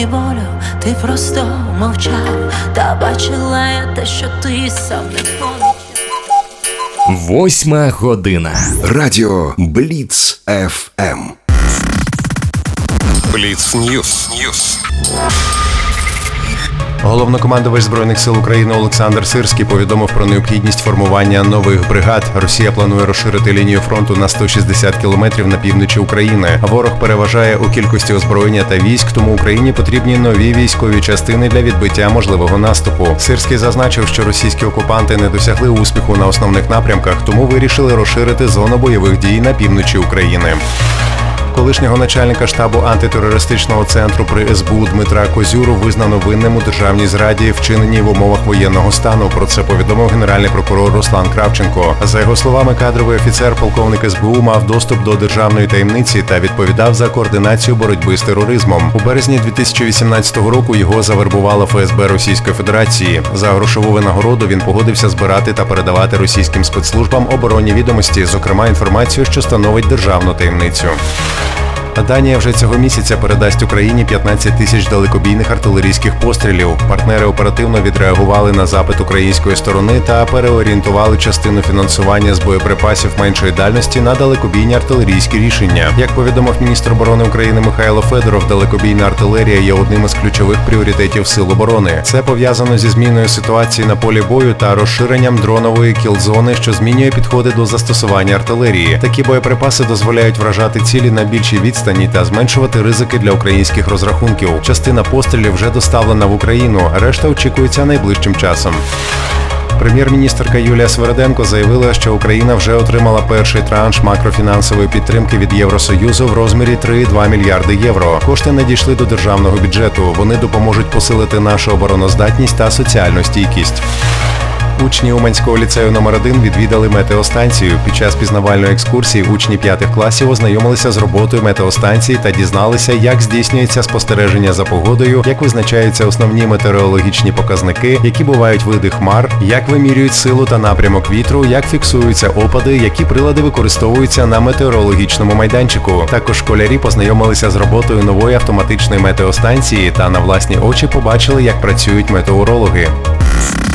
Болю, ти просто мовчав, та бачила я те, що ти сам не помічав. 8 година. Радіо Бліц ФМ. Бліц Ньюс. Головнокомандувач Збройних сил України Олександр Сирський повідомив про необхідність формування нових бригад. Росія планує розширити лінію фронту на 160 кілометрів на півночі України. Ворог переважає у кількості озброєння та військ, тому Україні потрібні нові військові частини для відбиття можливого наступу. Сирський зазначив, що російські окупанти не досягли успіху на основних напрямках, тому вирішили розширити зону бойових дій на півночі України. Колишнього начальника штабу антитерористичного центру при СБУ Дмитра Козюру визнано винним у державній зраді, вчиненій в умовах воєнного стану. Про це повідомив генеральний прокурор Руслан Кравченко. За його словами, кадровий офіцер, полковник СБУ, мав доступ до державної таємниці та відповідав за координацію боротьби з тероризмом. У березні 2018 року його завербувала ФСБ Російської Федерації. За грошову винагороду він погодився збирати та передавати російським спецслужбам оборонні відомості, зокрема інформацію, що становить державну таємницю. Данія вже цього місяця передасть Україні 15 тисяч далекобійних артилерійських пострілів. Партнери оперативно відреагували на запит української сторони та переорієнтували частину фінансування з боєприпасів меншої дальності на далекобійні артилерійські рішення. Як повідомив міністр оборони України Михайло Федоров, далекобійна артилерія є одним із ключових пріоритетів Сил оборони. Це пов'язано зі зміною ситуації на полі бою та розширенням дронової кіл-зони, що змінює підходи до застосування артилерії. Такі боєприпаси дозволяють вражати цілі на більшій відстані та зменшувати ризики для українських розрахунків. Частина пострілів вже доставлена в Україну, решта очікується найближчим часом. Прем'єр-міністерка Юлія Свериденко заявила, що Україна вже отримала перший транш макрофінансової підтримки від Євросоюзу в розмірі 3,2 мільярди євро. Кошти надійшли до державного бюджету. Вони допоможуть посилити нашу обороноздатність та соціальну стійкість. Учні Уманського ліцею номер 1 відвідали метеостанцію. Під час пізнавальної екскурсії учні 5 класів ознайомилися з роботою метеостанції та дізналися, як здійснюється спостереження за погодою, як визначаються основні метеорологічні показники, які бувають види хмар, як вимірюють силу та напрямок вітру, як фіксуються опади, які прилади використовуються на метеорологічному майданчику. Також школярі познайомилися з роботою нової автоматичної метеостанції та на власні очі побачили, як працюють метеорологи.